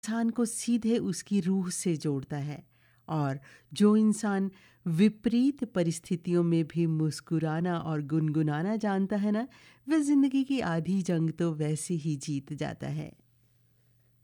इंसान को सीधे उसकी रूह से जोड़ता है। और जो इंसान विपरीत परिस्थितियों में भी मुस्कुराना और गुनगुनाना जानता है ना, वह जिंदगी की आधी जंग तो वैसे ही जीत जाता है।